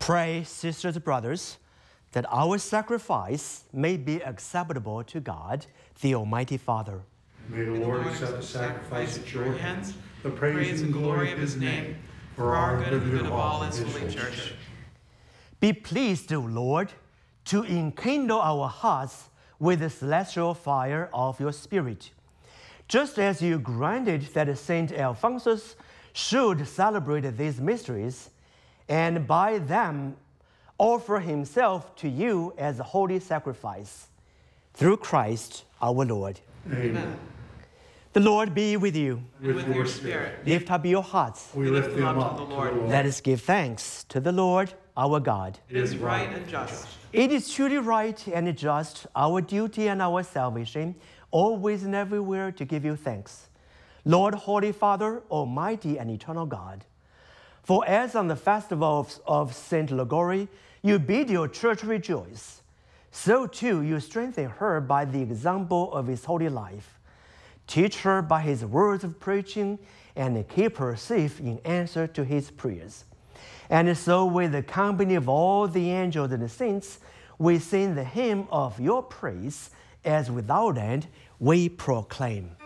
Pray, sisters and brothers, that our sacrifice may be acceptable to God, the Almighty Father. May the Lord accept the sacrifice at your hands, the praise and glory of his name, for our good and the good of all his holy church. Be pleased, O Lord, to enkindle our hearts with the celestial fire of your Spirit, just as you granted that Saint Alphonsus should celebrate these mysteries, and by them offer himself to you as a holy sacrifice. Through Christ our Lord. Amen. The Lord be with you. With your spirit. Lift up your hearts. We lift them up to the Lord. Let us give thanks to the Lord our God. It is right and just. It is truly right and just, our duty and our salvation, always and everywhere to give you thanks. Lord, Holy Father, Almighty and eternal God, for as on the festival of St. Gregory, you bid your church rejoice, so too you strengthen her by the example of his holy life. Teach her by his words of preaching and keep her safe in answer to his prayers. And so with the company of all the angels and the saints, we sing the hymn of your praise, as without end we proclaim.